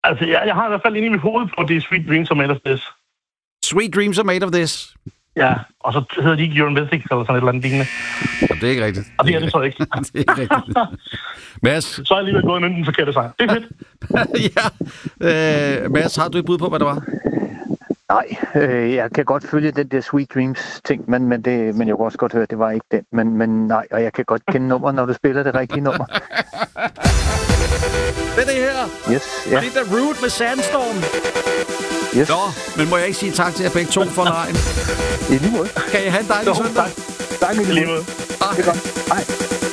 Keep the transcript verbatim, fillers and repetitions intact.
Altså, jeg, jeg har i hvert fald inde i mit hoved på, at det er Sweet Dreams Are Made of This. Sweet Dreams Are Made of This. Ja, og så hedder de ikke Eurythmics eller sådan et eller andet lignende. Jamen, det er ikke rigtigt. Og det er det så ikke. det er ikke rigtigt. Mads? Så er jeg alligevel gået den forkerte sejr. Det er fedt. ja. Øh, Mads, har du et bud på, hvad det var? Nej, øh, jeg kan godt følge den der Sweet Dreams ting, men, men, det, men jeg kunne også godt høre, at det var ikke den. Men, men nej, og jeg kan godt kende nummer, når du spiller det rigtige nummer. Det er det her. Yes, ja. Det er The Root med Sandstorm. Yes. Nå, men må jeg ikke sige tak til jer begge to for lejen? I lige måde. Kan I have en dejlig søndag? Tak. Tak i lige måde. Det er godt. Hej.